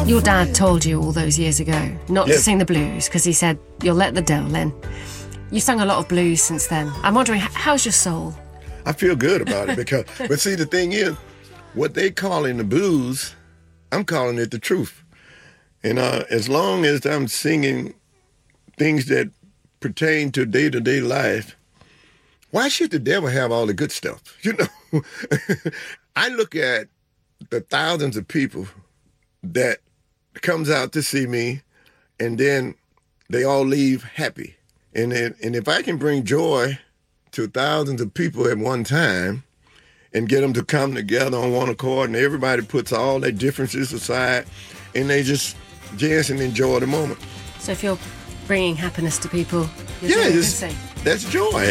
Your dad told you all those years ago not to Yes. sing the blues because he said you'll let the devil in. You've sung a lot of blues since then. I'm wondering, how's your soul? I feel good about it because, but see, the thing is, what they call in the blues, I'm calling it the truth. And as long as I'm singing things that pertain to day-to-day life, why should the devil have all the good stuff? You know, I look at the thousands of people that comes out to see me, and then they all leave happy. And if I can bring joy to thousands of people at one time and get them to come together on one accord, and everybody puts all their differences aside, and they just dance and enjoy the moment. So if you're bringing happiness to people, you're Yeah, doing a good just, thing. that's joy.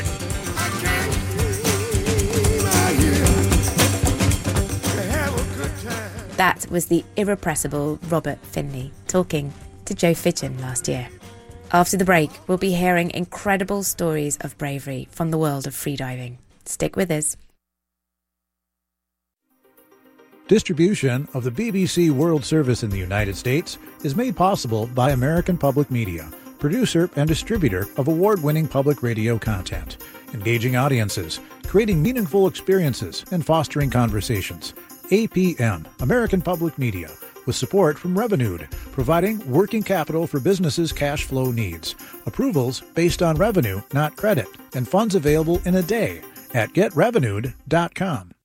That was the irrepressible Robert Finley talking to Joe Fitchin last year. After the break, we'll be hearing incredible stories of bravery from the world of freediving. Stick with us. Distribution of the BBC World Service in the United States is made possible by American Public Media, producer and distributor of award-winning public radio content, engaging audiences, creating meaningful experiences, and fostering conversations. APM, American Public Media, with support from Revenued, providing working capital for businesses' cash flow needs. Approvals based on revenue, not credit, and funds available in a day at getrevenued.com.